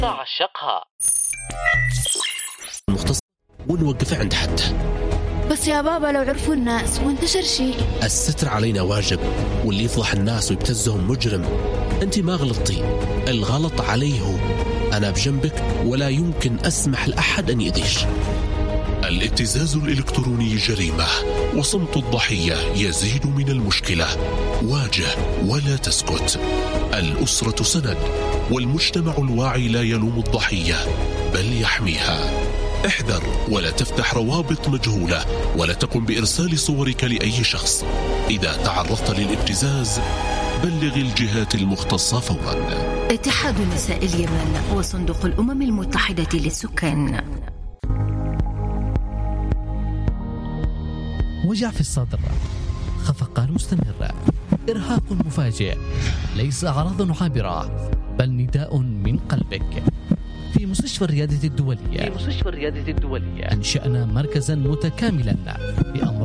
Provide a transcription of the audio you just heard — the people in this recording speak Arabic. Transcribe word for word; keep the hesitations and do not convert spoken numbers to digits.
تعشقها المختص ونوقف عند حده. بس يا بابا لو عرفوا الناس وانتشر شيء. الستر علينا واجب، واللي يفضح الناس ويبتزهم مجرم. انت ما غلطتي، الغلط عليه هو. انا بجنبك ولا يمكن اسمح لاحد ان يأذيش. الابتزاز الإلكتروني جريمة، وصمت الضحية يزيد من المشكلة. واجه ولا تسكت. الأسرة سند، والمجتمع الواعي لا يلوم الضحية بل يحميها. احذر ولا تفتح روابط مجهولة، ولا تقم بإرسال صورك لأي شخص. إذا تعرضت للابتزاز بلغ الجهات المختصة فورا. اتحاد نساء اليمن وصندوق الأمم المتحدة للسكان. وجع في الصدر، خفقان مستمر، إرهاق مفاجئ، ليس أعراض عابرة بل نداء من قلبك. في مستشفى الريادة الدولية في مستشفى الريادة الدولية أنشأنا مركزا متكاملا بأمراض